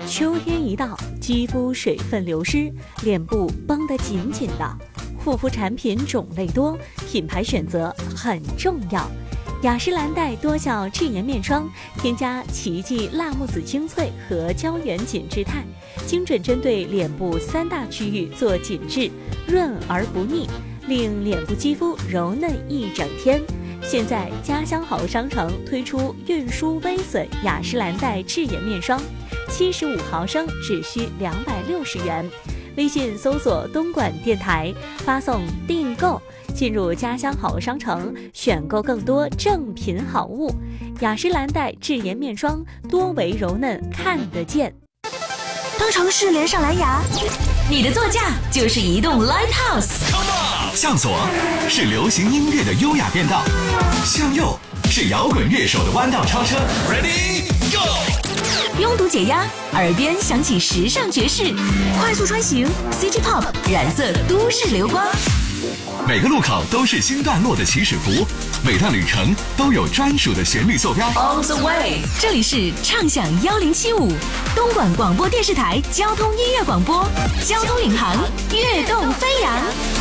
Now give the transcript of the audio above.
秋天一到，肌肤水分流失，脸部绷得紧紧的。护肤产品种类多，品牌选择很重要。雅诗兰黛多效智颜面霜，添加奇迹辣木籽精粹和胶原紧致肽，精准针对脸部3大区域做紧致，润而不腻，令脸部肌肤柔嫩一整天。现在家乡好商城推出运输微损雅诗兰黛智颜面霜，75毫升只需260元。微信搜索东莞电台，发送订购，进入家乡好商城，选购更多正品好物。雅诗兰黛智颜面霜，多维柔嫩看得见。 当城市连上蓝牙，你的座驾就是移动 Lighthouse。 向左是流行音乐的优雅变道，向右是摇滚乐手的弯道超车。Ready go！ 拥堵解压，耳边响起时尚爵士，快速穿行 City Pop 染色都市流光。 每个路口都是新段落的起始符，每段旅程都有专属的旋律坐标。 On the way， 这里是畅享1075东莞广播电视台交通音乐广播，交通领航，跃动飞扬。